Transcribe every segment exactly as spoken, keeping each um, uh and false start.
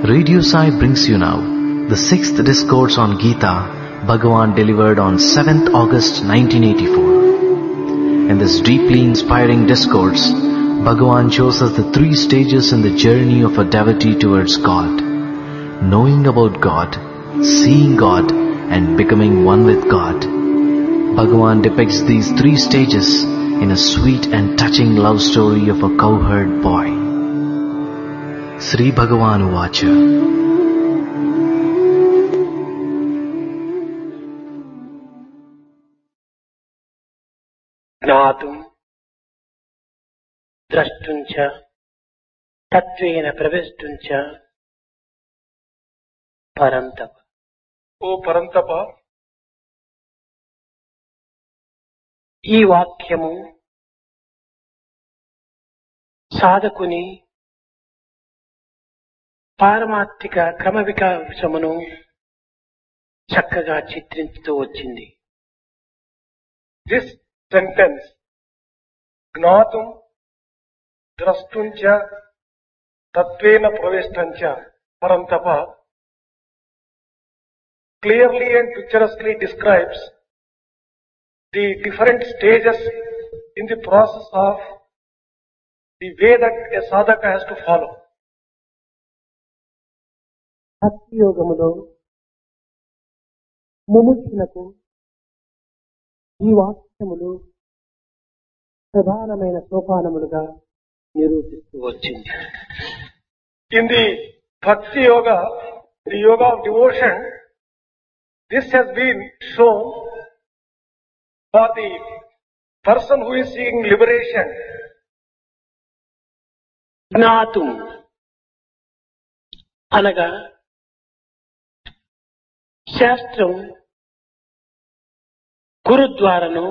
Radio Sai brings you now the sixth discourse on Gita, Bhagavan delivered on seventh August nineteen eighty-four. In this deeply inspiring discourse, Bhagavan shows us the three stages in the journey of a devotee towards God: knowing about God, seeing God, and becoming one with God. Bhagavan depicts these three stages in a sweet and touching love story of a cowherd boy. Sri Bhagavan Uvacha. జ్ఞాతుం ద్రష్టుం చ తత్వేన ప్రవేష్టం చ పరంతప. ఓ పరంతప, ఈ వాక్యము సాధకుని పారమార్థిక క్రమ వికాసమును చక్కగా చిత్రించుతూ వచ్చింది. This sentence జ్ఞాతుం ద్రష్టుం చ తత్వేన ప్రవేష్టం చ పరంతప clearly and picturesquely describes the different stages in the process of the way that a sadhaka has to follow. భక్తి యోగములో ముముక్షులకు ఈ వాక్యములు ప్రధానమైన సోపానములుగా నిరూపిస్తూ వచ్చింది. In the bhakti yoga, the yoga of devotion, this has been shown for the person who is seeking liberation. జ్ఞాతుం అనగా శాస్త్రం గురుద్వారను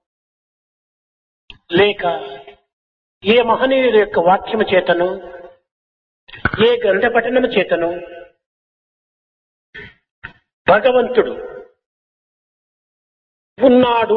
లేక ఏ మహనీయుల యొక్క వాక్యము చేతను ఏ గ్రంథ పఠనము చేతను భగవంతుడు ఉన్నాడు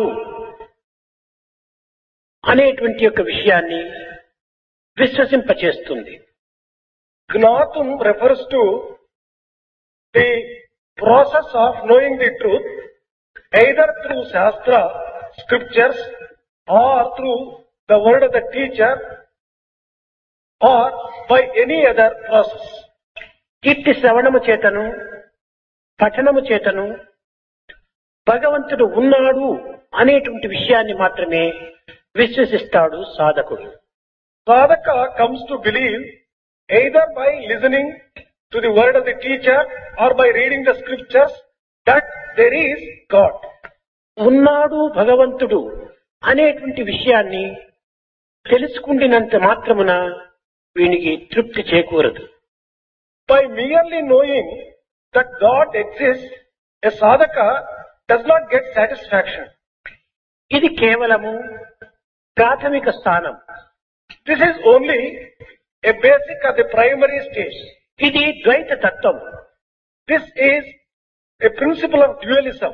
అనేటువంటి యొక్క విషయాన్ని విశ్వసింపచేస్తుంది. Gnatum refers to the process of knowing the truth either through Shastra, scriptures, or through the word of the teacher, or by any other process. ఇట్టి శ్రవణము చేతను పఠనము చేతను భగవంతుడు ఉన్నాడు అనేటువంటి విషయాన్ని మాత్రమే విశ్వసిస్తాడు సాధకుడు. Sadhaka comes to believe either by listening to the word of the teacher or by reading the scriptures that there is God. ఉన్నాడు భగవంతుడు అనేటువంటి విషయాన్ని తెలుసుకుండినంత మాత్రమున వీనికి తృప్తి చేకూరదు. By merely knowing that God exists, a sadhaka does not get satisfaction. ఇది కేవలము ప్రాథమిక స్థానం. This is only a basic or the primary stage. ఇది ద్వైత తత్వం. This is a principle of dualism.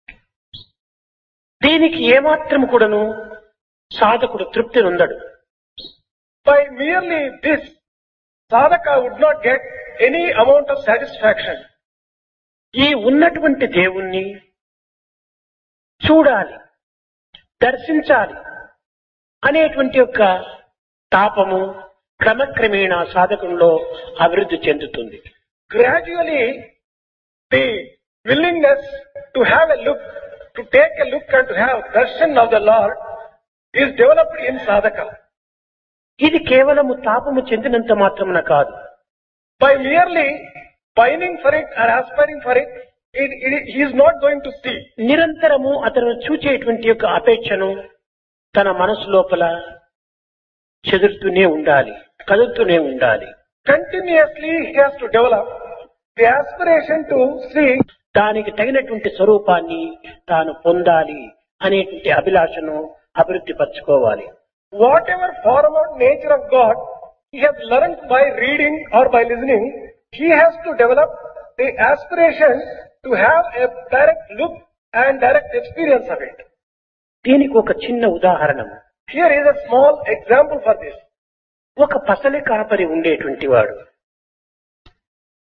దీనికి ఏమాత్రం కూడాను సాధకుడు తృప్తి నొందడు. By merely this, sadhaka would not get any amount of satisfaction. ఈ ఉన్నటువంటి దేవుణ్ణి చూడాలి, దర్శించాలి అనేటువంటి యొక్క తాపము క్రమక్రమేణా సాధకంలో అభివృద్ధి చెందుతుంది. Gradually, the willingness to have a look, to take a look and to have darshan of the Lord is developed in sadhaka. ఇది కేవలము తాపము చెందినంత మాత్రమున కాదు. By merely pining for it or aspiring for it, it, it, he is not going to see. నిరంతరము అతను చూచేటువంటి యొక్క అపేక్షను తన మనసు లోపల చెదురుతూనే ఉండాలి, కదులుతూనే ఉండాలి. Continuously he has to develop the aspiration to see. దానికి తగినటువంటి స్వరూపాన్ని తాను పొందాలి అనేటువంటి అభిలాషను అభివృద్ధి పరచుకోవాలి. Whatever form or nature of God he has learned by reading or by listening, he has to develop the aspiration to have a direct look and direct experience of it. దీనికి ఒక చిన్న ఉదాహరణ. Here is a small example for this. ఒక పసలి కాపరి ఉండేటువంటి వాడు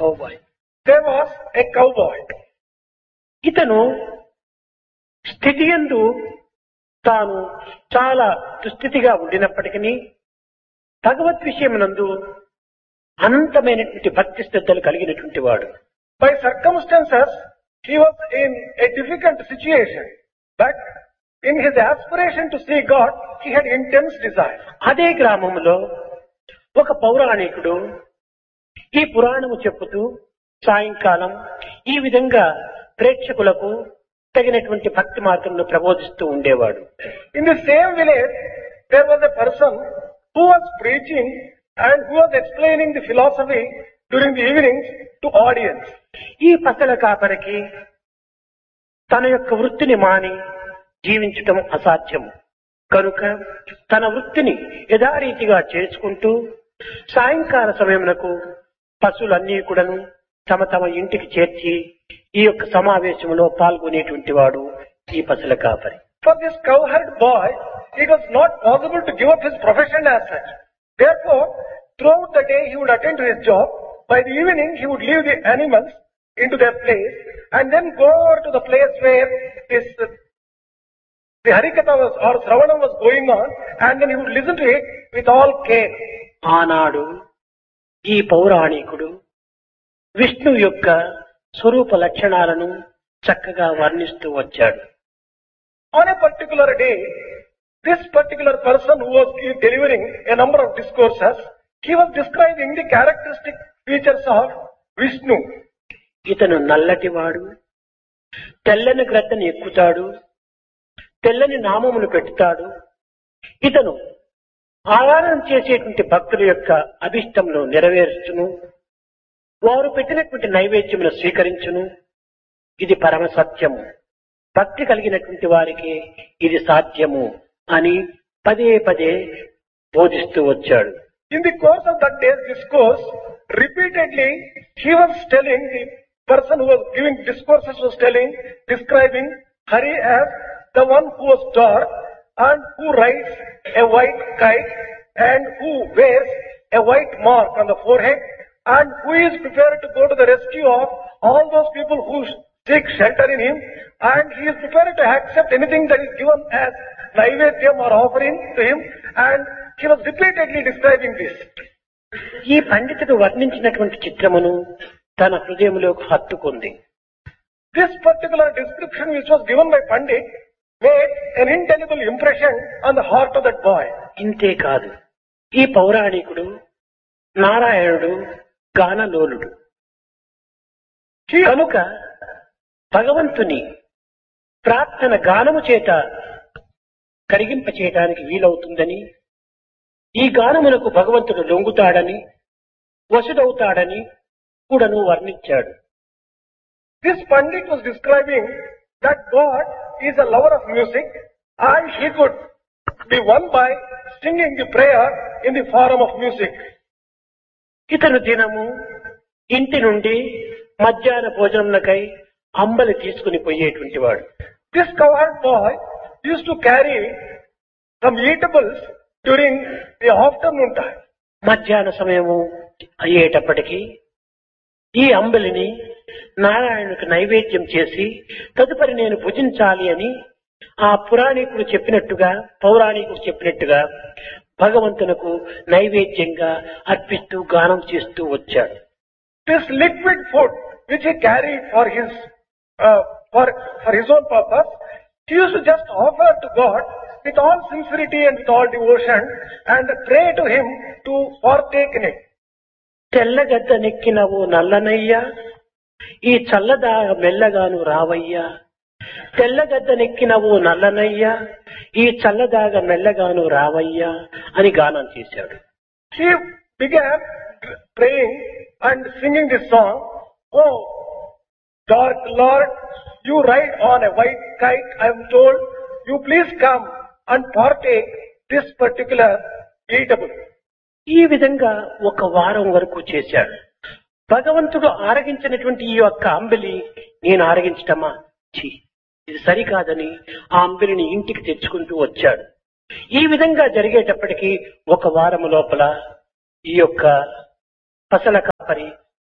cowboy. There was a cowboy. ఇతను స్థితి యందు తాను చాలా దుస్థితిగా ఉండినప్పటికీ భగవత్ విషయమునందు అనంతమైనటువంటి భక్తి శ్రద్ధలు కలిగినటువంటి వాడు. By circumstances, he was in a difficult situation, but in his aspiration to see God, he had intense desire. అదే గ్రామంలో ఒక పౌరాణికుడు ఈ పురాణము చెప్పుతూ సాయంకాలం ఈ విధంగా ప్రేక్షకులకు తగినటువంటి భక్తి మార్గంలో ప్రబోధిస్తూ ఉండేవాడు. In the same village, there was a person who was preaching and who was explaining the philosophy during the evenings to audience. ఈ పసల కాపరికి తన యొక్క వృత్తిని మాని జీవించటం అసాధ్యం కనుక తన వృత్తిని యథారీతిగా చేసుకుంటూ సాయంకాల సమయమునకు పశువులన్నీ కూడాను తమ తమ ఇంటికి చేర్చి ఈ యొక్క సమావేశంలో పాల్గొనేటువంటి వాడు ఈ పశుల కాపరి. For this cowherd boy, it was not possible to give up his profession as such. Therefore, throughout the day he would attend to his job. By the evening, he would leave the animals into their place and then go over to the place where this uh, the Harikatha was or Sravanam was going on, and then he would listen to it with all care. ఆనాడు ఈ పౌరాణికుడు విష్ణు యొక్క స్వరూప లక్షణాలను చక్కగా వర్ణిస్తూ వచ్చాడు. On a particular day, this particular person who was delivering a number of discourses, he was describing the characteristic features of Vishnu. ఇతను నల్లటివాడు, తెల్లని గ్రద్దను ఎక్కుతాడు, తెల్లని నామములు పెట్టుతాడు. ఇతను ఆరాధన చేసేటువంటి భక్తుల యొక్క అభిష్టమును నెరవేర్చును, వారు పెట్టినటువంటి నైవేద్యమును స్వీకరించును. ఇది పరమ సత్యము, భక్తి కలిగినటువంటి వారికి ఇది సాధ్యము అని పదే పదే బోధిస్తూ వచ్చాడు. In the course of that day's discourse, repeatedly he was telling, the person who was giving discourses was telling, describing Hari as the one who was dark and who rides a white kite and who wears a white mark on the forehead and who is prepared to go to the rescue of all those people who seek shelter in him, and he is prepared to accept anything that is given as naivedyam or offering to him, and he was repeatedly describing this. ఈ పండితుడు వర్ణించినటువంటి చిత్రమును తన హృదయంలోకి హత్తుకుంది. This particular description which was given by Pandit made an indelible impression on the heart of that boy. ఇంతే కాదు, ఈ పౌరాణికుడు నారాయణుడు గానలోలుడు కనుక భగవంతుని ప్రార్థన గానము చేత కరిగింప చేయడానికి వీలవుతుందని, ఈ గానమునకు భగవంతుడు లొంగుతాడని, వశుడవుతాడని కూడాను వర్ణించాడు. This Pandit was describing that God is a lover of music and he could be won by singing the prayer in the form of music. ఇతను దినము ఇంటి నుండి మధ్యాహ్న భోజనమునకై అంబలి తీసుకుని పోయేటువంటి వాడు. This cowherd boy used to carry some eatables during the afternoon time. మధ్యాహ్న సమయము అయ్యేటప్పటికీ ఈ అంబలిని నారాయణునికి నైవేద్యం చేసి తదుపరి నేను భుజించాలి అని ఆ పురాణికుడు చెప్పినట్టుగా, పౌరాణికుడు చెప్పినట్టుగా భగవంతునకు నైవేద్యంగా అర్పిస్తూ గానం చేస్తూ వచ్చాడు. This liquid food which he carried for his uh, for for his own purpose, he used to just offer to God with all sincerity and with all devotion and pray to him to partake in it. తెల్లగద్ద నెక్కినవు నల్లనయ్యా, ఈ చల్లదా మెల్లగాను రావయ్యా, తెల్లగద్ద నెక్కినవు నల్లనయ్యా, ఈ చల్లదాగ మెల్లగాను రావయ్యా అని గానం చేశాడు. He began praying and singing this song. Oh, dark Lord, you ride on a white kite, I am told. You please come and partake this particular eatable. ఈ విధంగా ఒక వారం వరకు చేశాడు. భగవంతుడు ఆరగించినటువంటి ఈ యొక్క అంబలి నేను ఆరగించటమా, ఛీ ఇది సరికాదని ఆ అంబలిని ఇంటికి తెచ్చుకుంటూ వచ్చాడు. ఈ విధంగా జరిగేటప్పటికీ ఒక వారం లోపల ఈ యొక్క పసల కాపరి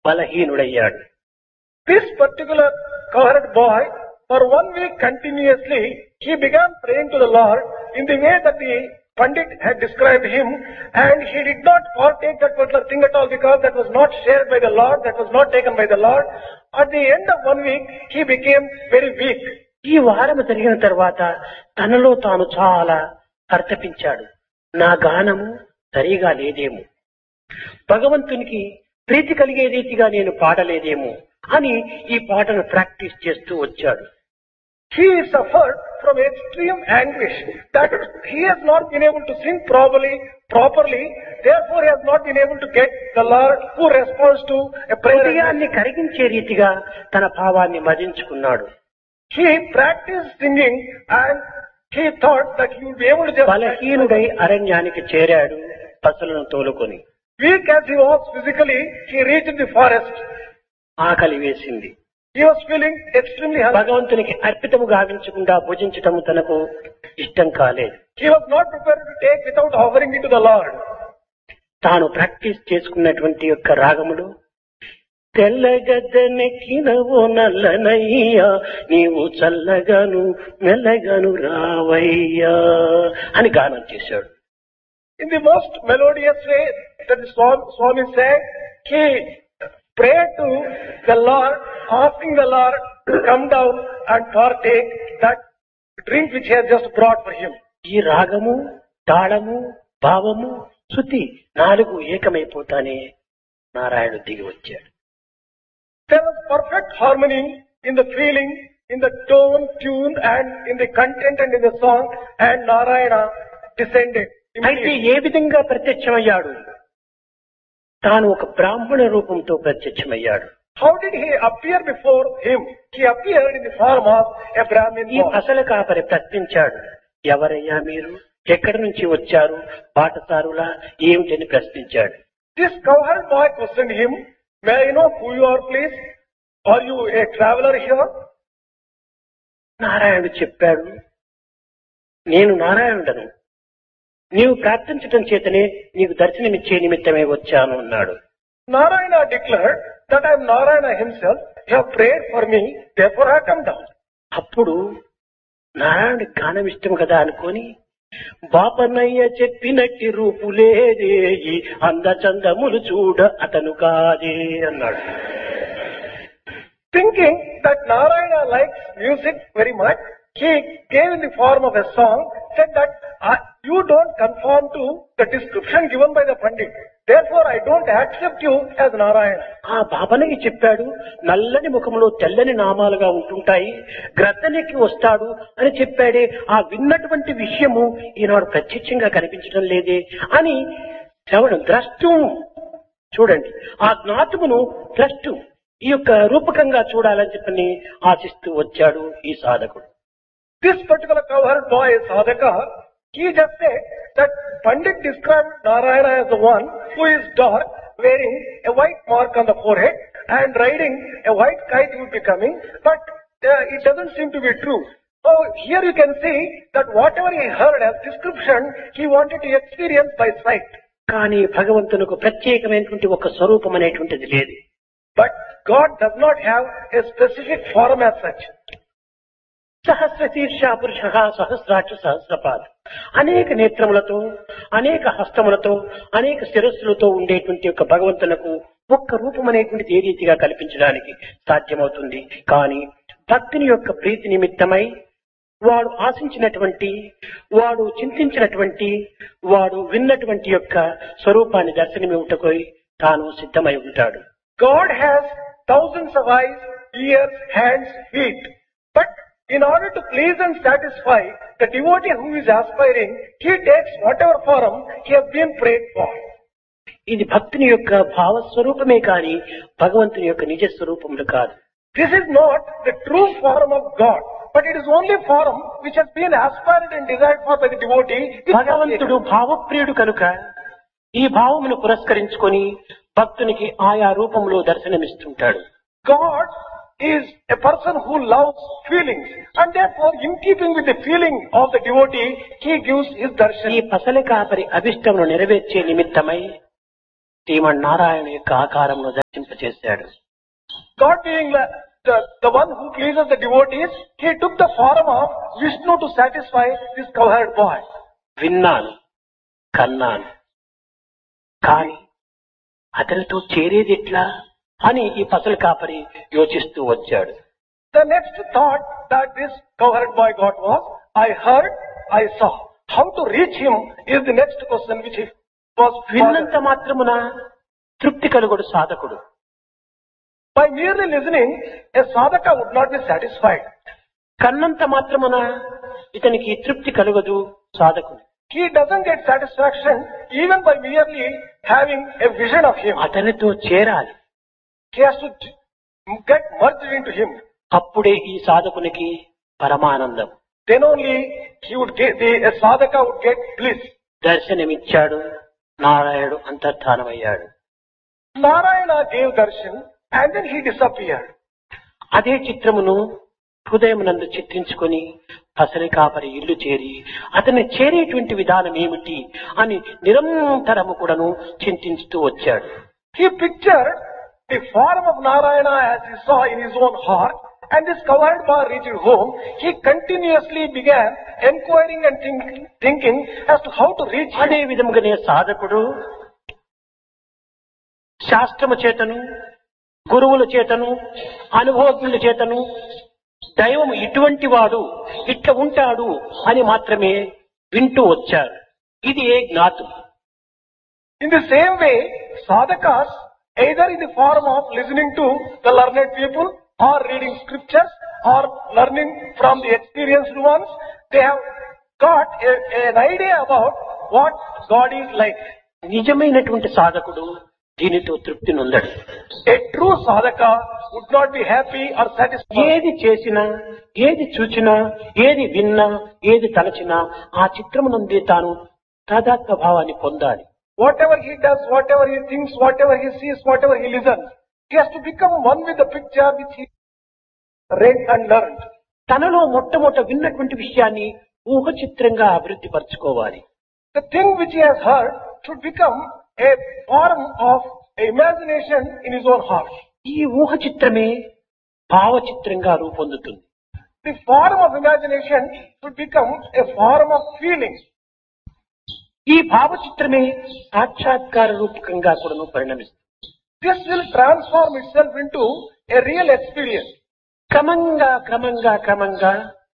బలహీనుడయ్యాడు. This particular cowherd boy, for one week continuously, he began praying to the Lord in the way that the Pandit had described him, and he did not partake that particular thing at all because that was not shared by the Lord, that was not taken by the Lord. At the end of one week, he became very weak. ఈ వారం జరిగిన తర్వాత తనలో తాను చాలా పరితపించాడు. నా గానము సరిగా లేదేమో, భగవంతునికి ప్రీతి కలిగే రీతిగా నేను పాడలేదేమో అని ఈ పాటను ప్రాక్టీస్ చేస్తూ వచ్చాడు. He suffered from extreme anguish that he has not been able to sing properly, properly. Therefore, he has not been able to get the Lord who responds to a prayer. హృదయాన్ని కరిగించే రీతిగా తన భావాన్ని మదించుకున్నాడు. He practiced singing and he thought that he would be able to just... బలహీనుడై అరణ్యానికి చేరాడు పశువులను తోలుకొని. Weak as he was physically, he reached the forest. ఆకలి వేసింది. He was feeling extremely hungry. భగవంతునికి అర్పితము గావించకుండా భుజించటము తనకు ఇష్టం కాలేదు. He was not prepared to take without offering it to the Lord. తాను ప్రాక్టీస్ చేసుకున్నటువంటి యొక్క రాగములు, తెల్లగద్దెనెక్కినవో నల్లనయ్యా నీవు చల్లగాను మెల్లగాను రావయ్యా అని గానం చేశాడు. In the most melodious way that the Swami said, he prayed to the Lord, asking the Lord to come down and partake that drink which he has just brought for him. ఈ రాగము, తాళము, భావము, శృతి నాలుగు ఏకమైపోతానే నారాయణుడు దిగి వచ్చాడు. There was perfect harmony in the feeling, in the tone, tune, and in the content and in the song, and Narayana descended. అయితే ఏ విధంగా ప్రత్యక్షమయ్యాడు? తాను ఒక బ్రాహ్మణ రూపంతో ప్రత్యక్షమయ్యాడు. How did he appear before him? He appeared in the form of a Brahmin ఈ boy. అసలు కాపరి ప్రశ్నించాడు. ఎవరయ్యా మీరు? ఎక్కడి నుంచి వచ్చారు? బాటసారులా ఏమిటని ప్రశ్నించాడు. This cowherd boy questioned him, may I know who you are, please? Are you a traveler here? నారాయణుడు చెప్పాడు, నేను నారాయణుడను, నీవు ప్రార్థించటం చేతనే నీకు దర్శనమిచ్చే నిమిత్తమే వచ్చాను అన్నాడు. Narayana declared that I am Narayana himself. You have prayed for me, therefore I have come down. అప్పుడు నారాయణుడికి గానం ఇష్టం కదా అనుకొని, బాపనయ్య చెప్పినట్టి రూపులేదే ఈ అందచందములు చూడ అతను కాదే అన్నాడు. Thinking that Narayana likes music very much, he gave in the form of a song, said that uh, you don't conform to the description given by the Pandit. Therefore, I don't accept you as Narayana. ఆ బాపనయ్య చెప్పాడు, నల్లని ముఖంలో తెల్లని నామాలుగా ఉంటుంటాయి, గ్రద్దనెక్కి వస్తాడు అని చెప్పాడే. ఆ విన్నటువంటి విషయము ఈనాడు ప్రత్యక్షంగా కనిపించడం లేదే అని శ్రవణం ద్రష్టం. చూడండి, ఆ జ్ఞాతమును ద్రష్టం ఈ యొక్క రూపకంగా చూడాలని చెప్పని ఆశిస్తూ వచ్చాడు ఈ సాధకుడు. This particular cowherd boy, Sadhaka, he just said that Pandit described Narayana as the one who is dark, wearing a white mark on the forehead and riding a white kite he would be coming, but uh, it doesn't seem to be true. So here you can see that whatever he heard as description, he wanted to experience by sight. కానీ భగవంతునికి ప్రత్యేకమైనటువంటి ఒక స్వరూపం అనేటువంటిది లేదు. But God does not have a specific form as such. సహస్ర శీర్ష పురుష సహస్రాక్ష సహస్రపాద, అనేక నేత్రములతో, అనేక హస్తములతో, అనేక శిరస్సులతో ఉండేటువంటి యొక్క భగవంతునకు ఒక్క రూపం అనేటువంటిది ఏ రీతిగా కల్పించడానికి సాధ్యమవుతుంది? కానీ భక్తుని యొక్క ప్రీతి నిమిత్తమై వాడు ఆశించినటువంటి, వాడు చింతించినటువంటి, వాడు విన్నటువంటి యొక్క స్వరూపాన్ని దర్శనమివ్వటకు తాను సిద్ధమై ఉంటాడు. God has thousands of eyes, ears, hands, feet. But in order to please and satisfy the devotee who is aspiring, he takes whatever form he has been prayed for. ఇది భక్తుని యొక్క భావస్వరూపమే కానీ భగవంతుని యొక్క నిజ స్వరూపములు కాదు. This is not the true form of God, but it is only form which has been aspired and desired for by the devotee. భగవంతుడు భావప్రియుడు కనుక ఈ భావమును పురస్కరించుకొని భక్తునికి ఆయా రూపంలో దర్శనమిస్తుంటాడు. God is a person who loves feelings, and therefore in keeping with the feeling of the devotee, he gives his ఈ darshan. పసల కాపరి అభిష్టమును నెరవేర్చే నిమిత్తమై శ్రీమన్నారాయణ యొక్క ఆకారమును దర్శింప చేశాడు. God being the, the, the one who pleases the devotees, he took the form of Vishnu to satisfy this cowherd boy. విన్నాను, కన్నాను, కానీ అతనితో చేరేది ఎట్లా అని ఈ పసల కాపరి యోచిస్తూ వచ్చాడు. The next thought that this cowherd boy got was, I heard, I saw. How to reach him is the next question which he was విన్నంత మాత్రమున తృప్తి కలుగుడు సాధకుడు. By merely listening, a sadhaka would not be satisfied. కన్నంత మాత్రమున ఇతనికి తృప్తి కలుగదు సాధకుడు. He doesn't get satisfaction even by merely having a vision of him. అతనితో చేరాలి. He has to get merged into him. అప్పుడే ఈ సాధకునికి పరమానందం. Then only he would get, the a sadhaka would get bliss. దర్శనమిచ్చాడు, నారాయణుడు అంతర్ధానమయ్యాడు. Narayana gave darshan and then he disappeared. అదే చిత్రమును హృదయమునందు చిత్రించుకొని పసలి కాపరి ఇల్లు చేరి అతన్ని చేరేటువంటి విధానం ఏమిటి అని నిరంతరము కూడాను చింతించుతూ వచ్చాడు. He pictured the form of Narayana as he saw in his own heart, and this cowherd boy reached home. He continuously began enquiring and thinking, thinking as to how to reach him. అదే విధముగానే సాధకుడు శాస్త్రము చేతను, గురువుల చేతను, అనుభవజ్ఞుల చేతను దైవము ఇటువంటి వాడు, ఇట్లా ఉంటాడు అని మాత్రమే వింటూ వచ్చారు. ఇది ఏ జ్ఞాతం. In the same way, sadhakas, either in the form of listening to the learned people or reading scriptures or learning from the experienced ones, they have got a, an idea about what God is like. నిజమైనటువంటి సాధకుడు దీనితో తృప్తి నొందడు. A true sadhaka would not be happy or satisfied. ఏది చేసినా, ఏది చూచినా, ఏది విన్నా, ఏది తలచినా ఆ చిత్రమునందే తాను తాదాత్మ్య భావాన్ని పొందాలి. Whatever he does, whatever he thinks, whatever he sees, whatever he listens, he has to become one with the picture which he read and learned. తనలో మొట్టమొదట విన్నటువంటి విషయాన్ని ఊహ చిత్రంగా అభివృద్ధి పరచుకోవాలి. The thing which he has heard should become a form of imagination in his own heart. ఈ ఊహ చిత్రమే భావ చిత్రంగా రూపొందుతుంది. The form of imagination should become a form of feeling. ఈ భావ చిత్రమే సాక్షాత్కార రూపకంగా కూడా పరిణమిస్తుంది. This will transform itself into a real experience. క్రమంగా క్రమంగా క్రమంగా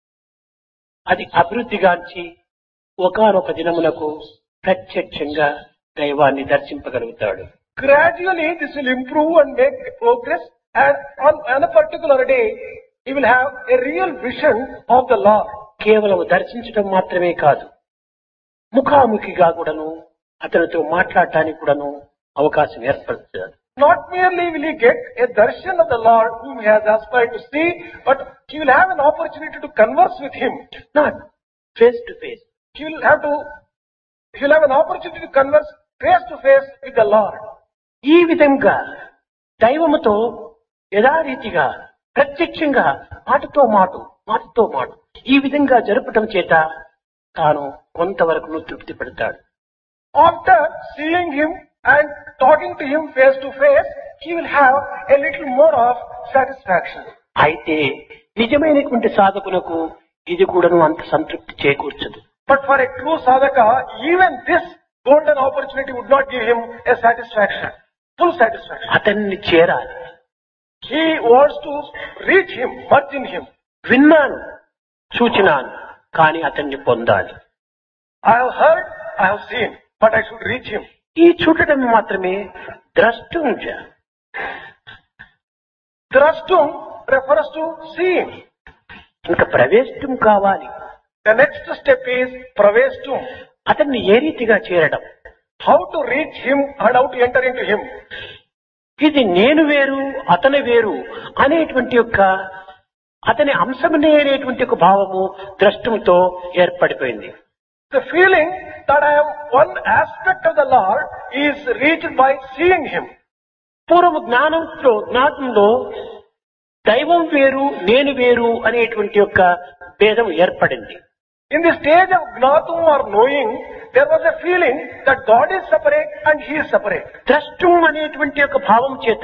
అది అభివృద్ధిగాంచి ఒకానొక దినములకు ప్రత్యక్షంగా దైవాన్ని దర్శింపగలుగుతాడు. Gradually this will improve and make progress, and on, on a particular day he will have a real vision of the Lord. కేవలం దర్శించడం మాత్రమే కాదు, ముఖాముఖిగా కూడాను అతనితో మాట్లాడటానికి కూడాను అవకాశం ఏర్పడుతుంది. Not merely will he get a darshan of the Lord whom he has aspired to see, but he will have an opportunity to converse with him. Not face to face. He will have to, he will have an opportunity to converse face to face with the Lord. ఈ విధంగా దైవముతో యథారీతిగా ప్రత్యక్షంగా మాటతో మాటు మాటతో మాట ఈ విధంగా జరపటం చేత తాను కొంతవరకు తృప్తి పడతాడు. After seeing him and talking to him face to face, he will have a little more of satisfaction. అయితే నిజమైనటువంటి సాధకునకు ఇది కూడాను అంత సంతృప్తి చేకూర్చదు. But for a true sadhaka, even this golden opportunity would not give him a satisfaction, full satisfaction. అతన్ని చేరాలి. He wants to reach him, merge in him. విన్నాను, చూచినాను, కానీ అతన్ని పొందాలి. I have heard, I have seen, but I should reach him. ఈ చూడటం మాత్రమే ద్రష్టుంజ. Drashtum refers to seeing. ఇంకా ప్రవేశం కావాలి. The next step is praveshtum. అతన్ని ఏ రీతిగా చేరడం, How to reach him and how to enter into him. ఇది నేను వేరు అతని వేరు అనేటువంటి యొక్క అతని అంశమనే అనేటువంటి ఒక భావము ద్రష్టంతో ఏర్పడిపోయింది. The feeling that I am one aspect of the Lord is reached by seeing him. పూర్వ జ్ఞానంలో జ్ఞానంలో దైవం వేరు నేను వేరు అనేటువంటి యొక్క భేదం ఏర్పడింది. In the stage of gnatum or knowing, there was a feeling that God is separate and he is separate. ద్రష్టం అనేటువంటి యొక్క భావం చేత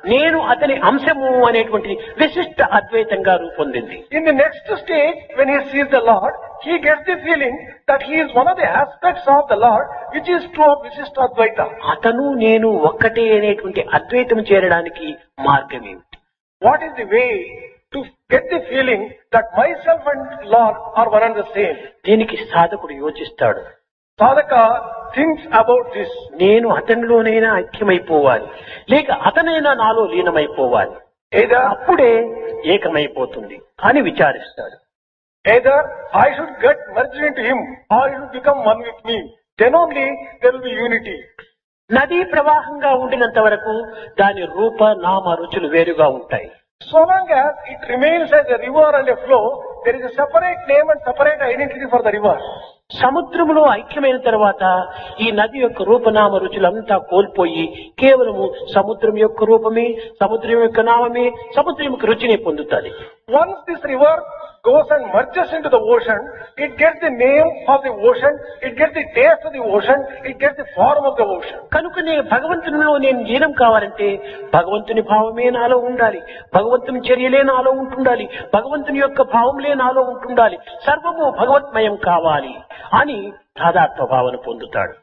నేను అతని అంశము అనేటువంటి విశిష్ట అద్వైతంగా రూపొందింది. In the next stage, when he sees the Lord, he gets the feeling that he is one of the aspects of the Lord, which is true of Visishta Advaita. అతను నేను ఒక్కటే అనేటువంటి అద్వైతం చేరడానికి మార్గం ఏమిటి? What is the way to get the feeling that myself and Lord are one and the same? దీనికి సాధకుడు యోచిస్తాడు. Sadhaka thinks about this. నేను అతనిలోనైనా ఐక్యమైపోవాలి, లేక అతనైనా నాలో లీనమైపోవాలి, Either, అప్పుడే ఏకమైపోతుంది అని విచారిస్తాడు. either I should get merged into him or he should become one with me. Then only there will be unity. నదీ ప్రవాహంగా ఉండినంత వరకు దాని రూప నామ రుచులు వేరుగా ఉంటాయి. So long as it remains as a river and a flow, there is a separate name and separate identity for the river. సముద్రములో ఐక్యమైన తర్వాత ఈ నది యొక్క రూపనామ రుచులంతా కోల్పోయి కేవలము సముద్రం యొక్క రూపమే, సముద్రం యొక్క నామమే, సముద్రం యొక్క రుచిని పొందుతుంది. Once this river goes and merges into the ocean, it gets the name of the ocean, it gets the taste of the ocean, it gets the form of the ocean. కనుకనే భగవంతునిలో నేను లీనం కావాలంటే భగవంతుని భావమే నాలో ఉండాలి, భగవంతుని చర్యలే నాలో ఉంటుండాలి, భగవంతుని యొక్క భావంలే నాలో ఉంటుండాలి, సర్వము భగవత్మయం కావాలి అని తాదాత్మ్య భావన పొందుతాడు.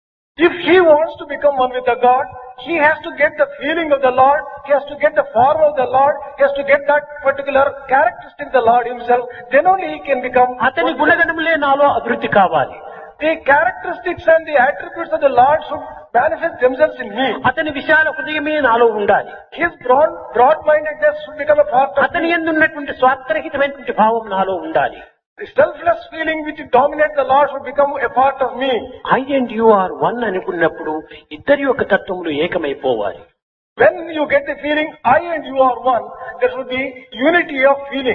If he wants to become one with the God, he has to get the feeling of the Lord, he has to get the form of the Lord, he has to get that particular characteristic of the Lord himself, then only he can become. అతని గుణగణములే నాలో అభివృద్ధి కావాలి. The characteristics and the attributes of the Lord should manifest themselves in me. అతని విశాల హృదయమే నాలో ఉండాలి. His broad, broad-mindedness should become a part of అతని me. యందు ఉన్నటువంటి స్వార్థరహితమైనటువంటి భావం నాలో ఉండాలి. The selfless feeling which dominates the Lord should become a part of me. I and you are one అనుకున్నప్పుడు ఇద్దరి యొక్క తత్వములు ఏకమైపోవాలి. When you get the feeling I and you are one, there should be unity of feeling.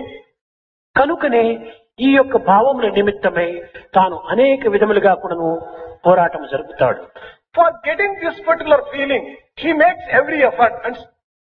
కనుకనే ఈ యొక్క భావముల నిమిత్తమై తాను అనేక విధములుగా కూడాను పోరాటం జరుపుతాడు. For getting this particular feeling, he makes every effort. And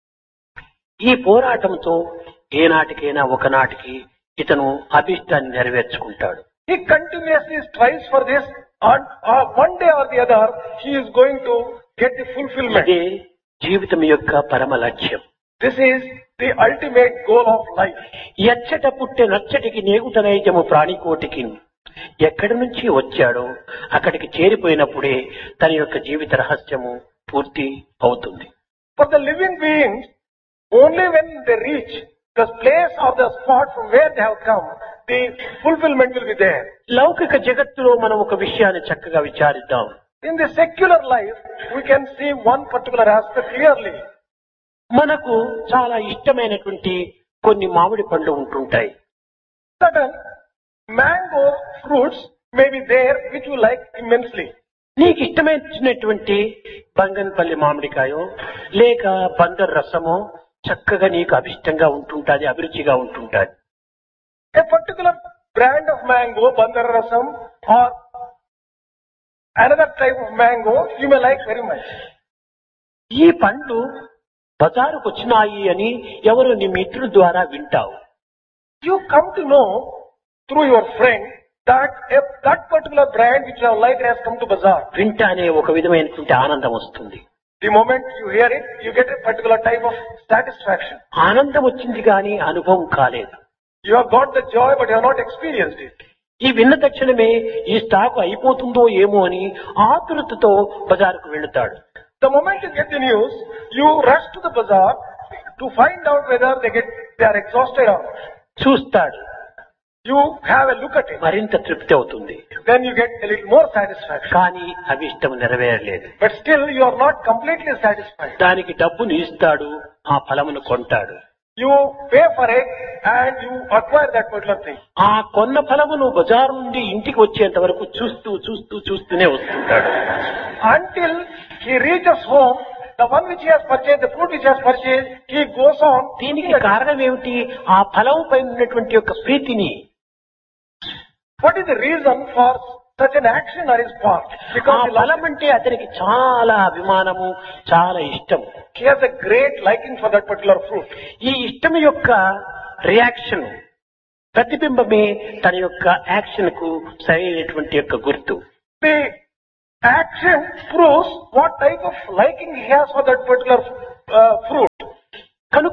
ఈ పోరాటంతో ఏనాటికైనా ఒకనాటికి ఇతను అభిష్టాన్ని నెరవేర్చుకుంటాడు. he continuously strives for this, and uh, one day or the other, he is going to get the fulfillment. ఇదే జీవితం యొక్క పరమ లక్ష్యం. This is the ultimate goal of life. ఎచ్చట పుట్టే నచ్చటికి నేగుట నైజము ప్రాణికోటికి ఎక్కడి నుంచి వచ్చాడో అక్కడికి చేరిపోయినప్పుడే తన యొక్క జీవిత రహస్యము పూర్తి అవుతుంది. For the living beings, only when they reach the place or the spot from where they have come, the fulfillment will be there. లౌకిక జగత్తులో మనం ఒక విషయాన్ని చక్కగా విచారిద్దాం. In the secular life, we can see one particular aspect clearly. మనకు చాలా ఇష్టమైనటువంటి కొన్ని మామిడి పండ్లు ఉంటుంటాయి. Certain mango fruits may be there which you like immensely. నీకు ఇష్టమైనటువంటి బంగన్పల్లి మామిడికాయో లేక బందర్ రసమో చక్కగా నీకు అభిష్టంగా ఉంటుంటాది, అభిరుచిగా ఉంటుంటాది. A particular brand of mango, bandara rasam, or another type of mango, you may like very much. ఈ పండ్లు బజారుకు వచ్చినాయి అని ఎవరు నీ మిత్రుల ద్వారా వింటావు. You come to know through your friend that if that particular brand which you have liked has come to bazaar. వింటానే ఒక విధమైనటువంటి ఆనందం వస్తుంది. The moment you hear it, you get a particular type of satisfaction. ఆనందం వచ్చింది కానీ అనుభవం కాలేదు. You have got the joy, but you have not experienced it. ఈ విన్న తక్షణమే ఈ స్టాక్ అయిపోతుందో ఏమో అని ఆతురతతో బజారుకు వెళుతాడు. The moment you get the news, you rush to the bazaar to find out whether they get they are exhausted or not. చూస్తాడు, You have a look at it. మరింత తృప్తి అవుతుంది. Then you get a little more satisfaction. కానీ అభిష్టం నెరవేరలేదు. But still you are not completely satisfied. దానికి డబ్బును ఇస్తాడు, ఆ ఫలమును కొంటాడు. You pay for it and you acquire that particular thing. ఆ కొన్న ఫలమును బజారు నుండి ఇంటికి వచ్చేంత వరకు చూస్తూ చూస్తూ చూస్తూనే వస్తుంటాడు. Until he reaches home, the one which he has purchased, the fruit which he has purchased, he goes on. దీనికి కారణం ఏమిటి? ఆ ఫలం పైన ఉన్నటువంటి యొక్క ప్రీతిని. What is the reason for such an action on his part? ఆ Because he, ఫలం loves it. అంటే అతనికి చాలా అభిమానము, చాలా ఇష్టం. He has a great liking for that particular fruit. ఈ ఇష్టం యొక్క రియాక్షన్ ప్రతిబింబమే తన యొక్క యాక్షన్ కు సరైనటువంటి యొక్క గుర్తు. The action proves what type of liking he has for that particular uh, fruit.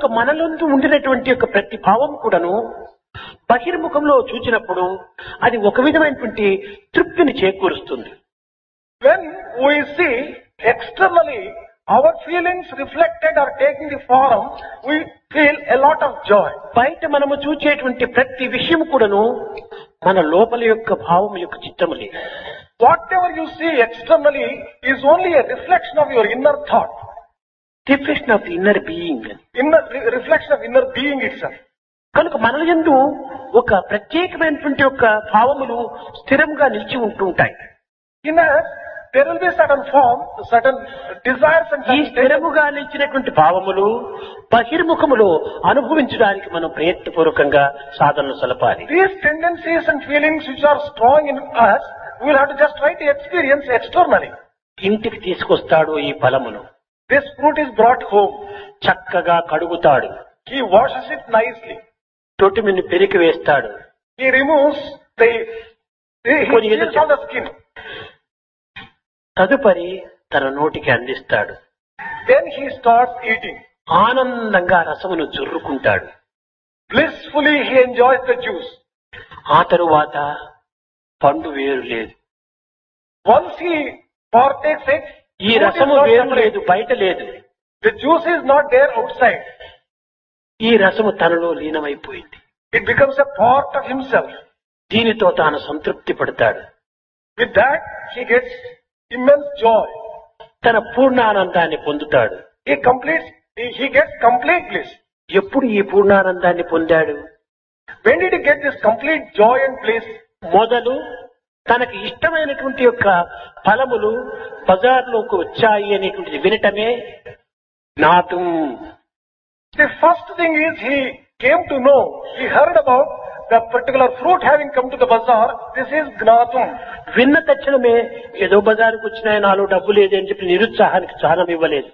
కనుక మనలందు ఉండినటువంటి యొక్క ప్రతి భావం కూడాను బహిర్ముఖంలో చూచినప్పుడు అది ఒక విధమైనటువంటి తృప్తిని చేకూరుస్తుంది. When we see externally our feelings reflected or taking the form, we feel a lot of joy. బయట మనము చూచేటువంటి ప్రతి విషయం కూడాను మన లోపల యొక్క భావం యొక్క చిత్తములే. Whatever you see externally is only a reflection of your inner thought, reflection of the inner being. inner re- reflection of inner being itself. కనుక మనల యందు ఒక ప్రత్యేకమైనటువంటి యొక్క భావములు స్థిరంగా నిలిచి ఉంటుంటాయి. In us, there will be certain form, certain desires and ఈ certain స్థిరముగా నిలిచినటువంటి భావములు బహిర్ముఖములో అనుభవించడానికి మనం ప్రయత్నపూర్వకంగా సాధనలు సలపాలి. these tendencies and feelings which are strong in us, we will have to just try to experience externally. ఇంటికి తీసుకొస్తాడు ఈ ఫలమును, This fruit is brought home. చక్కగా కడుగుతాడు, He washes it nicely. తొటిమిని పెరికి వేస్తాడు, He removes the, he కొన్ని peels ఏదో all the skin. తదుపరి తన నోటికి అందిస్తాడు. Then he starts eating. ఆనందంగా రసమును జుర్రుకుంటాడు. Blissfully he enjoys the juice. ఆ తరువాత పండు వేరు లేదు, Once he partakes it, ఈ fruit is రసము not వేరు separate. లేదు, బయట లేదు. The juice is not there outside. ఈ రసము తనలో లీనమైపోయింది. It becomes a part of himself. దీనితో తాను సంతృప్తి పడతాడు. With that, he gets immense joy. తన పూర్ణానందాన్ని పొందుతాడు. He completes, he, he gets complete bliss. ఎప్పుడు ఈ పూర్ణానందాన్ని పొందాడు? When did he get this complete joy and bliss? మొదలు తనకి ఇష్టమైనటువంటి యొక్క ఫలములు బజార్లోకి వచ్చాయి అనేటువంటిది వినటమే జ్ఞాతం. The first thing is he came to know, he heard about the particular fruit having come to the bazaar. This is Gnatum. విన్న తక్షణమే ఏదో బజారుకు వచ్చినాయి, నాలో డబ్బు లేదే అని చెప్పి నిరుత్సాహానికి స్థానం ఇవ్వలేదు.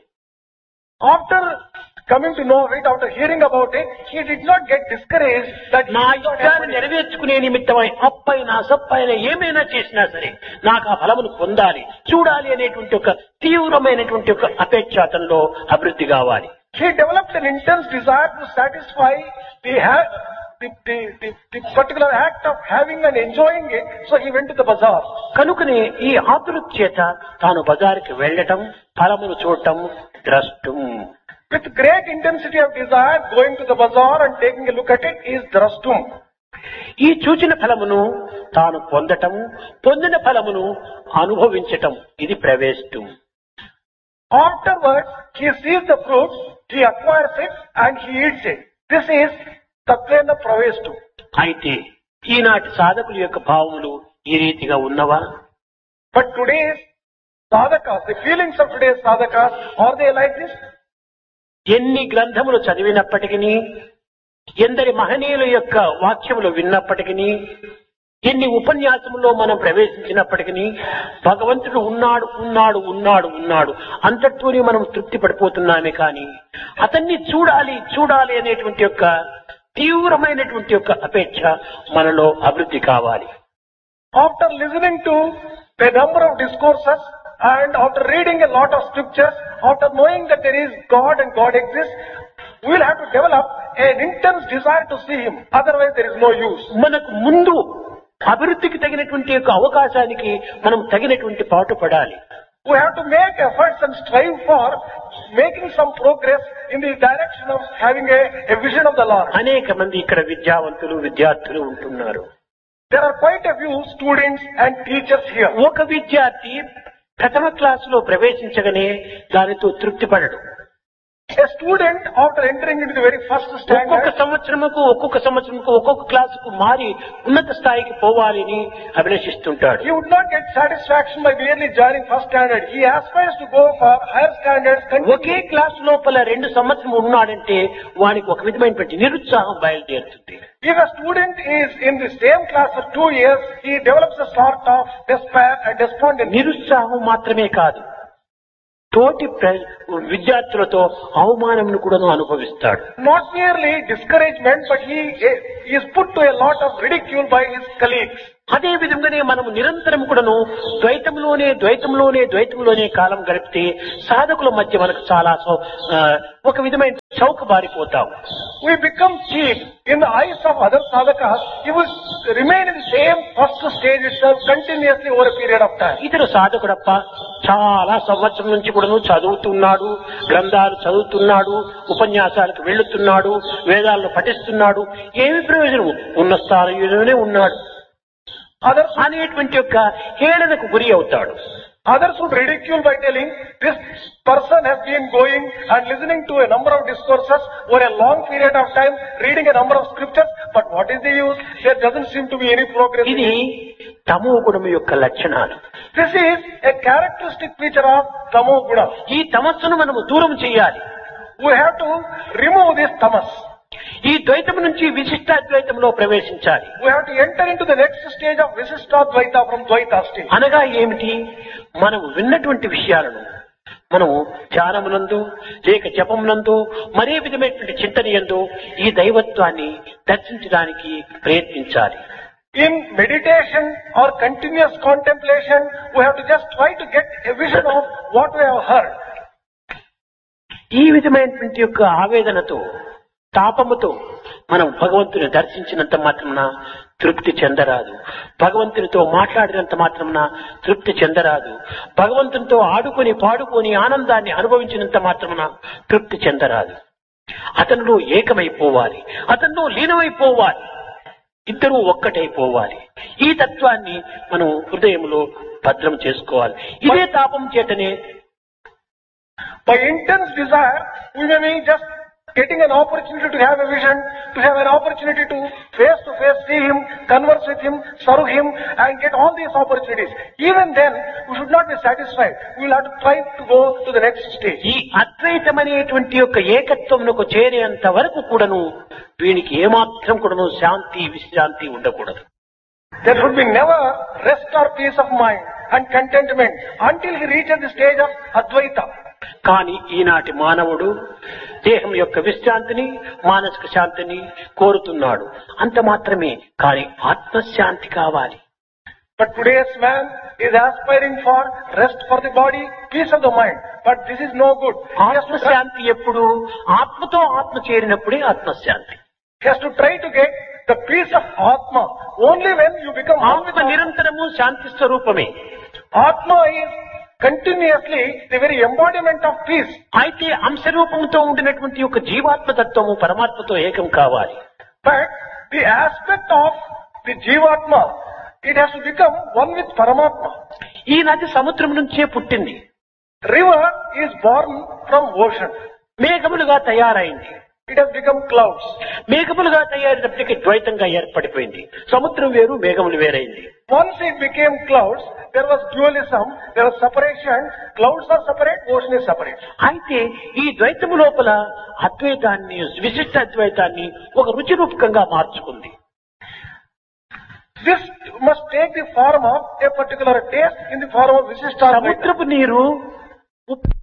After coming to know of it, after hearing about it, he did not get discouraged that he నా did not ఇష్టాన్ని have it. నెరవేర్చుకునే నిమిత్తమై అప్పైనా సప్పైనా ఏమైనా చేసినా సరే నాకు ఆ ఫలమును పొందాలి, చూడాలి అనేటువంటి ఒక తీవ్రమైనటువంటి ఒక అపేక్ష అతనిలో అభివృద్ధి కావాలి. He developed an intense desire to satisfy the, ha- the, the, the, the particular act of having and enjoying it, so he went to the bazaar. కనుకనే ఈ ఆతురత చేత తాను బజారుకి వెళ్ళటం, ఫలమును చూడటం, ద్రష్టం. With great intensity of desire, going to the bazaar and taking a look at it is drastum. ఈ చూచిన ఫలమును తాను పొందటం, పొందిన ఫలమును అనుభవించటం, ఇది ప్రవేశం. Afterwards, he sees the fruits, he acquires it and he eats it. This is Tatvena Pravestu. అయితే ఈనాటి సాధకుల యొక్క భావములు ఈ రీతిగా ఉన్నవా? But today's sadhakas, the feelings of today's sadhakas, are they like this? ఎన్ని గ్రంథములు చదివినప్పటికీ, ఎందరి మహనీయుల యొక్క వాక్యములు విన్నప్పటికీ, ఎన్ని ఉపన్యాసముల్లో మనం ప్రవేశించినప్పటికీ భగవంతుడు ఉన్నాడు ఉన్నాడు ఉన్నాడు ఉన్నాడు అంతటితోనే మనం తృప్తి పడిపోతున్నామే కానీ అతన్ని చూడాలి చూడాలి అనేటువంటి యొక్క తీవ్రమైనటువంటి యొక్క అపేక్ష మనలో అభివృద్ధి కావాలి. After listening to a number of discourses and after reading a lot of scriptures, after knowing that there is God and God exists, we will have to develop an intense desire to see Him. Otherwise there is no use. మనకు ముందు అభివృద్ధికి తగినటువంటి యొక్క అవకాశానికి మనం తగినటువంటి పాటు పడాలి. We have to make efforts and strive for making some progress in the direction of having a, a vision of the Lord. అనేక మంది ఇక్కడ విద్యావంతులు విద్యార్థులు ఉంటున్నారు. There are quite a few students and teachers here. ఒక విద్యార్థి ప్రథమ క్లాసులో ప్రవేశించగానే దానితో తృప్తి పడడు. A student, after entering into the very first ఒక్కొక్క standard, సంవత్సరముకు ఒక్కొక్క సంవత్సరముకు ఒక్కొక్క క్లాసుకు మారి ఉన్నత స్థాయికి పోవాలని అభిలషిస్తుంటాడు. he would not get satisfaction by merely joining first standard. He aspires to go for higher standards. Okay continually. Class లోపల రెండు సంవత్సరం ఉన్నాడంటే వానికి ఒక విధమైనటువంటి నిరుత్సాహం బయలుదేరుతుంది. If a student is in the same class for two years, he develops a sort of despair and despondency. నిరుత్సాహం మాత్రమే కాదు, తోటి ప్ర- విద్యార్థులతో అవమానమును కూడా అనుభవిస్తాడు. Not merely discouragement, but he, he is put to a lot of ridicule by his colleagues. అదే విధంగానే మనం నిరంతరం కూడాను ద్వైతంలోనే ద్వైతంలోనే ద్వైతంలోనే కాలం గడిపితే సాధకుల మధ్య మనకు చాలా సౌ- ఆ, ఒక విధమైన చౌక బారిపోతాం. We become cheap in the eyes of other sadhakas. You will remain in the same first stage itself continuously over a period of time. ఇతర సాధకుడప్ప చాలా సంవత్సరం నుంచి కూడాను చదువుతున్నాడు, గ్రంథాలు చదువుతున్నాడు, ఉపన్యాసాలకు వెళ్తున్నాడు, వేదాలను పఠిస్తున్నాడు, ఏమి ప్రయోజనం, ఉన్న స్థానంలోనే ఉన్నాడు Others, అనేటువంటి యొక్క హేళనకు గురి అవుతాడు. others would ridicule by telling this person has been going and listening to a number of discourses over a long period of time, reading a number of scriptures, but what is the use? There doesn't seem to be any progress. ఇది తమో గుణము యొక్క లక్షణాలు. This is a characteristic feature of Tamo Guna. ఈ తమస్సును మనము దూరం చేయాలి. We have to remove this tamas. ఈ ద్వైతం నుంచి విశిష్టాద్వైతంలో ప్రవేశించాలి. We have to enter into the next stage of Visishtadvaita from Dvaita stage. అనగా ఏమిటి, మనము విన్నటువంటి విషయాలను మనము ధ్యానమునందు లేక జపమునందు మరే విధమైనటువంటి చింతనయందు ఈ దైవత్వాన్ని దర్శించడానికి ప్రయత్నించాలి. In meditation or continuous contemplation, we have to just try to get a vision of what we have heard. ఈ విధమైనటువంటి యొక్క ఆవేదనతో తాపముతో మనం భగవంతుని దర్శించినంత మాత్రమున తృప్తి చెందరాదు. భగవంతునితో మాట్లాడినంత మాత్రమున తృప్తి చెందరాదు. భగవంతునితో ఆడుకొని పాడుకొని ఆనందాన్ని అనుభవించినంత మాత్రమున తృప్తి చెందరాదు. అతనిలో ఏకమైపోవాలి, అతనిలో లీనమైపోవాలి, ఇద్దరూ ఒక్కటైపోవాలి. ఈ తత్వాన్ని మనం హృదయంలో భద్రం చేసుకోవాలి. ఇదే తాపం చేతనే By intense desire, we may be just getting an opportunity to have a vision, to have an opportunity to face to face see him, converse with him, serve him, and get all these opportunities. Even then, we should not be satisfied. We will have to try to go to the next stage. ఈ అద్వైతమనేటువంటి యొక్క ఏకత్వమునకు చేరేంత వరకు కూడాను వీనికి ఏమాత్రం కూడాను శాంతి విశ్రాంతి ఉండకూడదు. There should be never rest or peace of mind and contentment until he reaches the stage of Advaita. కానీ ఈనాటి మానవుడు దేహం యొక్క విశ్రాంతిని మానసిక శాంతిని కోరుతున్నాడు, అంత మాత్రమే. కానీ ఆత్మశాంతి కావాలి. But today's man is aspiring for rest for the body, peace of the mind. But this is no good. He has to try, ఆత్మశాంతి ఎప్పుడు ఆత్మతో ఆత్మ చేరినప్పుడే ఆత్మశాంతి. he has to try to get the peace of Atma. Only when you become one with ఆత్మ Atma. నిరంతరము శాంతి స్వరూపమే. Atma is continuously the very embodiment of peace. అయితే అంశరూపంతో ఉండినటువంటి యొక్క జీవాత్మ తత్వము పరమాత్మతో ఏకం కావాలి. But the aspect of the Jivatma, it has to become one with Paramatma. ఈ నది సముద్రం నుంచే పుట్టింది, River is born from ocean. మేఘములుగా తయారైంది. It has become clouds. మేఘములుగా తయారైనప్పటికీ ద్వైతంగా ఏర్పడిపోయింది. సముద్రం వేరు, మేఘములు వేరైంది. Once it became clouds, there was dualism, there was separation. Clouds are separate, ocean is separate. అయితే ఈ ద్వైతము లోపల అద్వైతాన్ని విశిష్ట అద్వైతాన్ని ఒక రుచి రూపకంగా మార్చుకుంది. This must take the form of a particular taste in the form of Visishtadvaita. సముద్రపు నీరు ఉప్పు,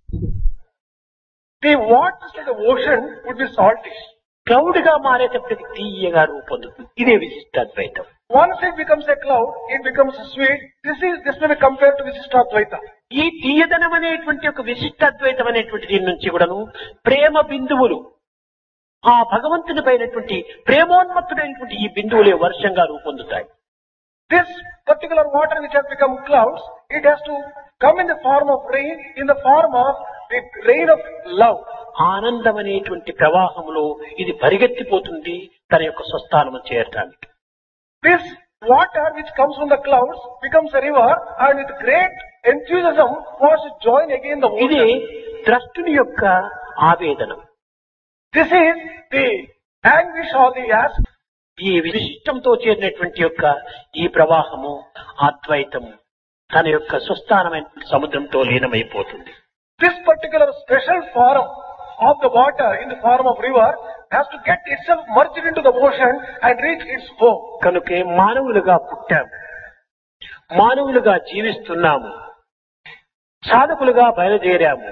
The waters of the ocean would be salty. Cloud గా మారేటప్పటికి తీయగా రూపొందుతుంది. ఇదే విశిష్ట అద్వైతం. Once it becomes a cloud, it becomes sweet. This is this may be compared to Visishtadvaita. ఈ తీయదనం అనేటువంటి ఒక విశిష్ట అద్వైతం అనేటువంటి దీని నుంచి కూడాను ప్రేమ బిందువులు, ఆ భగవంతుని పైనటువంటి ప్రేమోన్మత్తుడైనటువంటి ఈ బిందువులే వర్షంగా రూపొందుతాయి. This particular water which has become clouds, it has to come in the form of rain, in the form of the rain of love. ఆనందం అనేటువంటి ప్రవాహంలో ఇది పరిగెత్తిపోతుంది తన యొక్క స్వస్థానము చేరటానికి. This water which comes from the clouds becomes a river, and with great enthusiasm wants to join again the ఇది water. ద్రష్టుని యొక్క ఆవేదన. This is the anguish or the ask. ఈ విశిష్టంతో చేరినటువంటి యొక్క ఈ ప్రవాహము అద్వైతము తన యొక్క స్వస్థానమైన సముద్రంతో లీనమైపోతుంది. This particular special form of the water in the form of river has to get itself merged into the ocean and reach its home. కనుకే మానవులుగా పుట్టాము, మానవులుగా జీవిస్తున్నాము, సాధకులుగా బయలుదేరాము.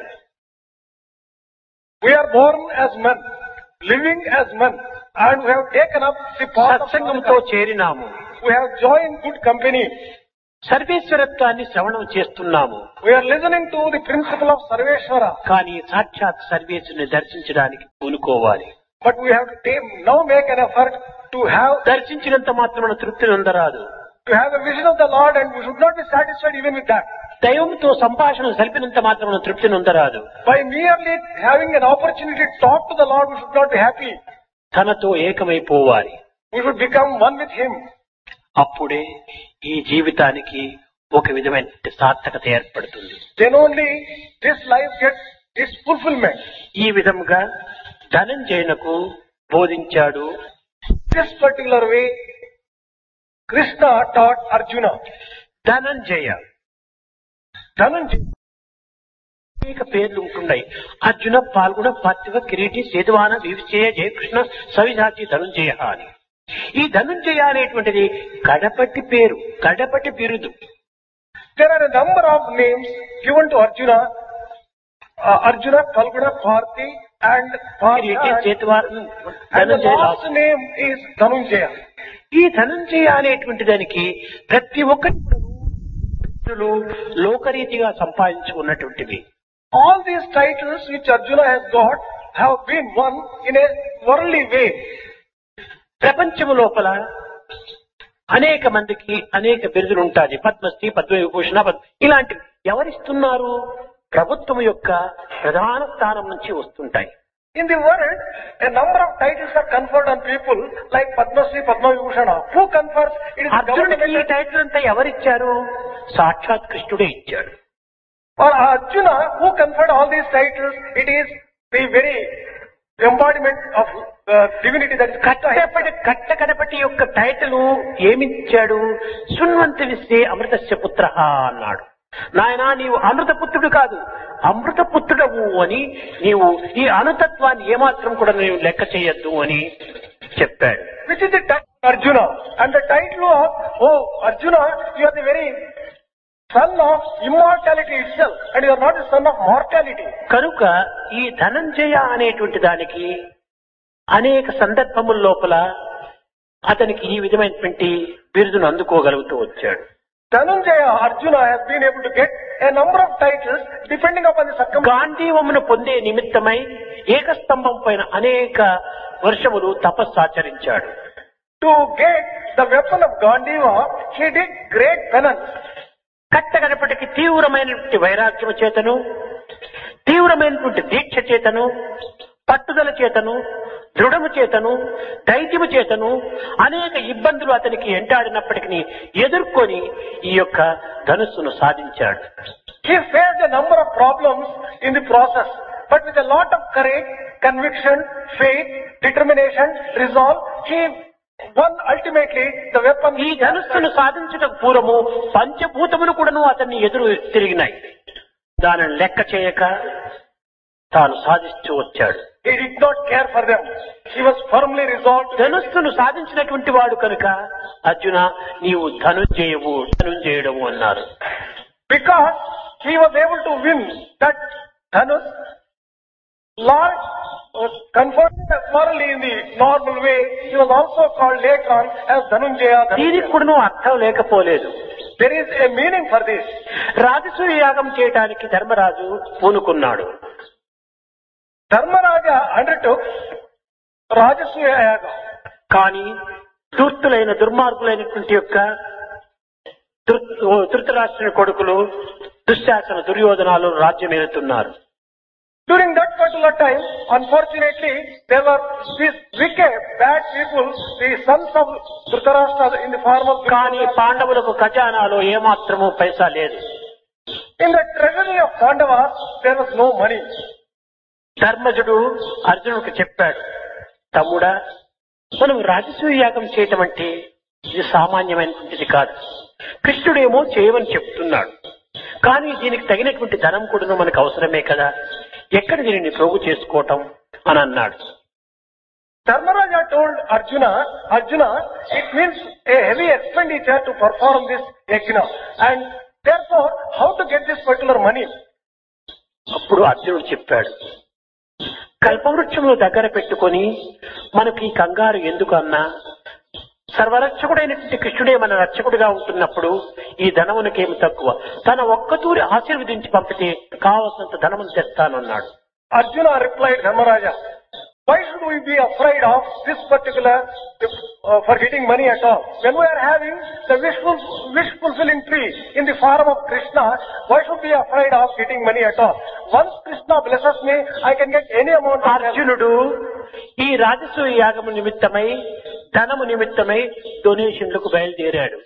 We are born as men, living as men, and we have taken up the path of సత్సంగంతో sadhana. చేరినాము. we have joy in good company. సర్వేశ్వరత్వాన్ని శ్రవణం చేస్తున్నాము. We are listening to the principle of Sarveshwara. కానీ సాక్షాత్ సర్వేశ్వరుని దర్శించడానికి పూనుకోవాలి. But we have to take, now make an effort to have దర్శించినంత మాత్రమున తృప్తి నొందరాదు. to have a vision of the Lord, and we should not be satisfied even with that. దైవంతో సంభాషణ సలిపినంత మాత్రమున తృప్తి నొందరాదు. By merely having an opportunity to talk to the Lord, we should not be happy. తనతో ఏకమైపోవాలి. We should become one with Him. అప్పుడే ఈ జీవితానికి ఒక విధమైన సార్థకత ఏర్పడుతుంది. Then only this life gets its fulfillment. ఈ విధముగా ధనంజయునకు బోధించాడు. This particular way, Krishna taught Arjuna. Dhananjaya Dhananjaya. అనేక పేర్లు ఉంటున్నాయి. అర్జున, పాల్గొన, పార్థివ, కిరీటి, సేతువాన, వివిచేయ, జయకృష్ణ, సవిధాచి, ధనుంజయ అని. ఈ ధనుంజయ అనేటువంటిది కడపటి పేరు, కడపటి బిరుదు. There are a number of names given to Arjuna. Uh, Arjuna, Palguna, Parthi, and Kireeti, Partha. సేతువాన, And the Dhanunjaya. last name is Dhananjaya. ఈ ధనంజయ అనేటువంటి దానికి ప్రతి ఒక్కరు లోకరీతిగా సంపాదించుకున్నటువంటివి. All these titles which Arjuna has got have been won in a worldly way. ప్రపంచము లోపల అనేక మందికి అనేక బిరుదులు ఉంటాయి. పద్మశ్రీ, పద్మవిభూషణ, పద్మ ఇలాంటివి ఎవరిస్తున్నారు? ప్రభుత్వం యొక్క ప్రధాన స్థానం నుంచి వస్తుంటాయి. In the world, a number of titles are conferred on people like Padma Shri, Padma Vibhushana. Who confers? It is the అర్జునుడికి ఈ government. టైటిల్ అంతా ఎవరిచ్చారు? సాక్షాత్ కృష్ణుడే ఇచ్చాడు. For Arjuna, who conferred all these titles, it is the very embodiment of uh, divinity that is Krishna. కట్టపటి కట్ట కడపటి యొక్క టైటిల్ ఏమిచ్చాడు? శృణ్వంతి విశ్వే అమృతస్య పుత్ర అన్నాడు. నాయనా, నీవు అమృతపుత్రుడు కాదు, అమృతపుత్రుడవు అని, నీవు ఈ అణుతత్వాన్ని ఏమాత్రం కూడా నీవు లెక్క చేయొద్దు అని చెప్పాడు. Which is the title of Arjuna. And the title of, oh Arjuna, you are the very son of immortality itself, and you are not the son of mortality. కనుక ఈ ధనంజయ అనేటువంటి దానికి అనేక సందర్భముల లోపల అతనికి ఈ విధమైనటువంటి బిరుదును అందుకోగలుగుతూ వచ్చాడు. Dhananjaya, Arjuna has been able to get a number of titles depending upon the circumstances. గాంధీవమును పొందే నిమిత్తమై ఏకస్తంభం పైన అనేక వర్షములు తపస్సాచరించాడు. To get the weapon of Gandiva, he did great penance. కట్టగడపటికి తీవ్రమైనటువంటి వైరాగ్యము చేతను, తీవ్రమైనటువంటి దీక్ష చేతను, పట్టుదల చేతను, దృఢము చేతను, ధైర్యము చేతను అనేక ఇబ్బందులు అతనికి ఎంటాడినప్పటికీ ఎదుర్కొని ఈ యొక్క ధనుస్సును సాధించాడు. He faced a number of problems in the process, but with a lot of courage, conviction, faith, determination, resolve, he won ultimately the weapon. ఈ ధనుస్సును సాధించటకు పూర్వము పంచభూతములు కూడాను అతన్ని ఎదురు తిరిగినాయి. దానిని లెక్క చేయక తాను సాధిస్తూ వచ్చాడు. He did not care for them. He was firmly resolved. ధనుస్సును సాధించినటువంటి వాడు కనుక అర్జున, నీవు ధనుంజయవు, ధనుంజయుడవు అన్నారు. Because he was able to win that Dhanus, Lord was conferred morally in the normal way. He was also called later on as Dhanunjaya. దీనికి కూడాను అర్థం లేకపోలేదు. There is a meaning for this. రాజసూయ యాగం చేయడానికి Dharmaraju పూనుకున్నాడు. Dharmaraja undertook Rajasuya Yaga. కానీ ధూర్తులైన దుర్మార్గులైనటువంటి యొక్క ధృతరాష్ట్రుని కొడుకులు Dushasana, దుర్యోధనాలు రాజ్యమేలుతున్నారు. During that particular time, unfortunately, there were these wicked, bad people, the sons of Dhritarashtra in the form of... కానీ పాండవులకు ఖజానాలో ఏమాత్రము పైసా లేదు. In the treasury of Pandavas, there was no money. ధర్మజుడు అర్జునుడికి చెప్పాడు, తమ్ముడా, మనం రాజసూయ యాగం చేయటం అంటే ఇది సామాన్యమైనటువంటిది కాదు. కృష్ణుడేమో చేయమని చెప్తున్నాడు, కానీ దీనికి తగినటువంటి ధనం కూడా మనకు అవసరమే కదా, ఎక్కడ దీనిని ప్రోగు చేసుకోవటం అని అన్నాడు. Dharmaraja told Arjuna, Arjuna, it means a heavy expenditure to perform this yajna, and therefore, how to get this particular money? అప్పుడు అర్జునుడు చెప్పాడు, కల్పవృక్షమును దగ్గర పెట్టుకొని మనకి కంగారు ఎందుకు అన్నా, సర్వరక్షకుడైనటువంటి కృష్ణుడే మన రక్షకుడిగా ఉంటున్నప్పుడు ఈ ధనమునికేమి తక్కువ. తన ఒక్కతూరి ఆశీర్వదించి పంపితే కావలసినంత ధనమును తెస్తానన్నాడు. Arjuna replied, Dharmaraja, why should we be afraid of this particular uh, for getting money at all? When we are having the wish, ful- wish fulfilling tree in the form of Krishna, why should we be afraid of getting money at all? Once Krishna blesses me, I can get any amount of help. అర్జునుడు ఈ రాజసూయ యాగము నిమిత్తమై ధనము నిమిత్తమై డొనేషన్లకు బయలుదేరాడు.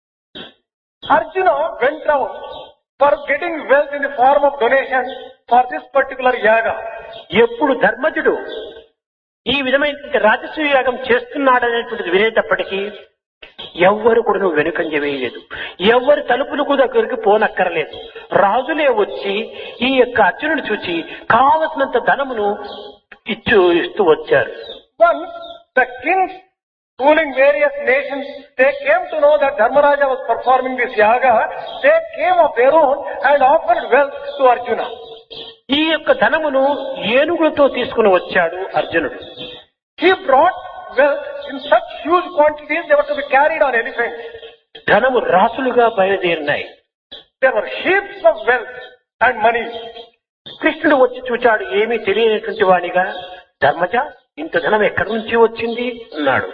Arjuna went down for getting wealth in the form of donation for this particular yaga. ఎప్పుడు ధర్మజుడు ఈ విధమైనటువంటి రాజసూయ యాగం చేస్తున్నాడనేటువంటిది వినేటప్పటికీ ఎవ్వరు కూడా నువ్వు వెనుకంజ వేయలేదు. ఎవ్వరు తలుపులకు దగ్గరికి పోనక్కరలేదు. రాజులే వచ్చి ఈ యొక్క అర్జునుడు చూచి కావలసినంత ధనమును ఇచ్చు ఇస్తూ వచ్చారు. Once the kings ruling various nations, they came to know that Dharmaraja was performing this yaga. They came of their own and offered wealth to Arjuna. ఈ యొక్క ధనమును ఏనుగులతో తీసుకుని వచ్చాడు అర్జునుడు. He brought wealth in such huge quantities they were to be carried on elephants. ధనము రాసులుగా బయలుదేరినాయి. There were heaps of wealth and money. కృష్ణుడు వచ్చి చూచాడు, ఏమీ తెలియనటువంటి వాడిగా, ధర్మజ ఇంత ధనం ఎక్కడి నుంచి వచ్చింది అన్నాడు.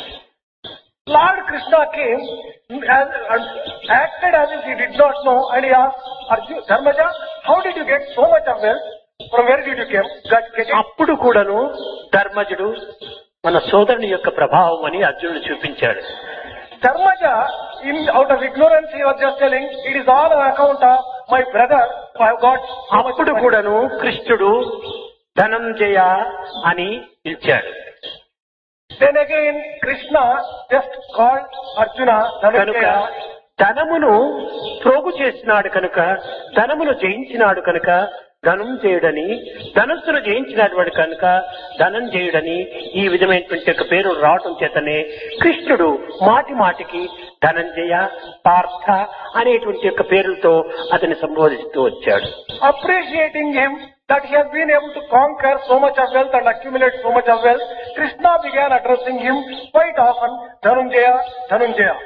Lord Krishna came and, and acted as if he did not know, and he asked Arjuna, Dharmaja, how did you get so much of wealth? From where did you came, get, get it? అప్పుడు కూడాను ధర్మజుడు మన సోదరుని యొక్క ప్రభావం అని అర్జునుడు చూపించాడు. Dharmaja, in, out of ignorance, he was just telling, it is all on account of my brother who I have got so much అప్పుడు money. కూడాను కృష్ణుడు ధనంజయ అని పిలిచాడు. Then again, Krishna just called Arjuna కనుక Dhananjaya. ధనమును ప్రోగు చేసినాడు కనుక, ధనమును జయించినాడు కనుక ధనంజయుడని, ధనస్సును జయించినాడు కనుక ధనంజయుడని ఈ విధమైనటువంటి యొక్క పేరు రావటం చేతనే కృష్ణుడు మాటి మాటికి ధనంజయ, పార్థ అనేటువంటి యొక్క పేరులతో అతన్ని సంబోధిస్తూ వచ్చాడు. Appreciating him that he has been able to conquer so much of wealth and accumulate so much of wealth, Krishna began addressing him quite often, Dhananjaya, Dhananjaya.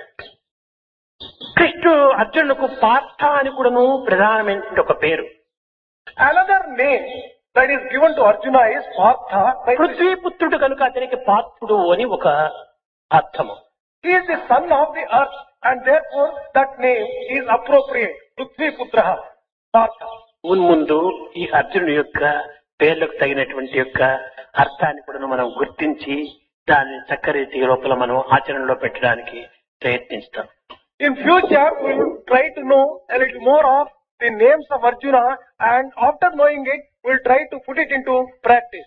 కృష్ణుడు అర్జునులకు పార్థ అని కూడాను ప్రధానమైనటువంటి ఒక పేరు. Another name that is given to Arjuna is Partha. by Krishna. పృథ్వీపుత్రుడు కనుక అతనికి పార్థుడు అని ఒక అర్థము. He is the son of the earth and therefore that name is appropriate. Prithvi Putraha, Partha. మున్ముందు ఈ అర్జునుడి యొక్క పేర్లకు తగినటువంటి యొక్క అర్థాన్ని కూడా మనం గుర్తించి దాన్ని చక్కరీతి లోపల మనం ఆచరణలో పెట్టడానికి ప్రయత్నిస్తాం. In future, we will try to know a little more of the names of Arjuna, and after knowing it, we will try to put it into practice.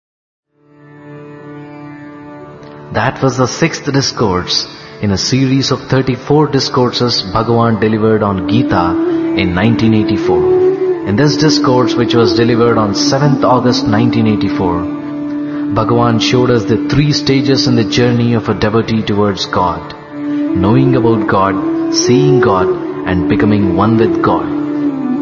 That was the sixth discourse in a series of thirty-four discourses Bhagavan delivered on Gita in nineteen eighty-four. In this discourse, which was delivered on seventh August nineteen eighty-four, Bhagavan showed us the three stages in the journey of a devotee towards God: knowing about God, seeing God, and becoming one with God.